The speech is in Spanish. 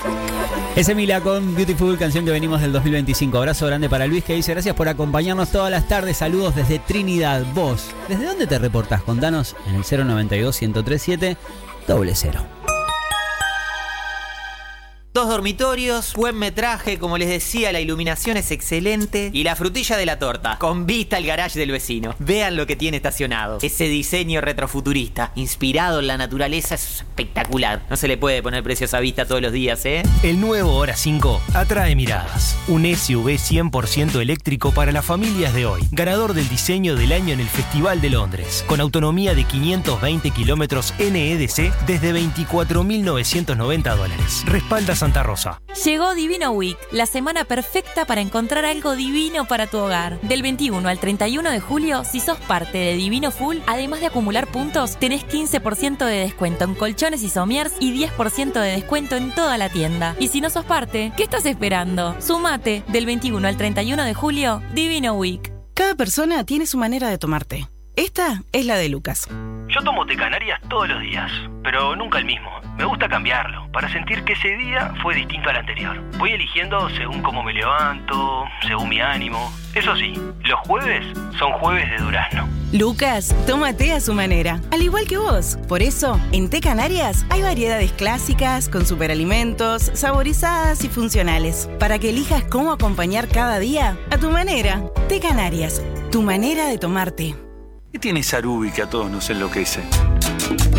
Es Emilia con Beautiful, canción que venimos del 2025. Abrazo grande para Luis, que dice: gracias por acompañarnos todas las tardes. Saludos desde Trinidad. Vos, ¿desde dónde te reportás? Contanos en el 092-1037-0. 2 dormitorios, buen metraje, como les decía, la iluminación es excelente y la frutilla de la torta, con vista al garage del vecino. Vean lo que tiene estacionado. Ese diseño retrofuturista, inspirado en la naturaleza, es espectacular. No se le puede poner precios a vista todos los días, ¿eh? El nuevo Hora 5 atrae miradas. Un SUV 100% eléctrico para las familias de hoy. Ganador del diseño del año en el Festival de Londres. Con autonomía de 520 kilómetros NEDC desde $24.990. Respalda Santa Rosa. Llegó Divino Week, la semana perfecta para encontrar algo divino para tu hogar. Del 21 al 31 de julio, si sos parte de Divino Full, además de acumular puntos, tenés 15% de descuento en colchones y somiers y 10% de descuento en toda la tienda. Y si no sos parte, ¿qué estás esperando? Sumate. Del 21 al 31 de julio, Divino Week. Cada persona tiene su manera de tomar té. Esta es la de Lucas. Yo tomo té Canarias todos los días, pero nunca el mismo. Me gusta cambiarlo, para sentir que ese día fue distinto al anterior. Voy eligiendo según cómo me levanto, según mi ánimo. Eso sí, los jueves son jueves de durazno. Lucas toma té a su manera, al igual que vos. Por eso, en Té Canarias hay variedades clásicas, con superalimentos, saborizadas y funcionales, para que elijas cómo acompañar cada día a tu manera. Té Canarias, tu manera de tomar té. ¿Qué tiene Sarubi que a todos nos enloquece?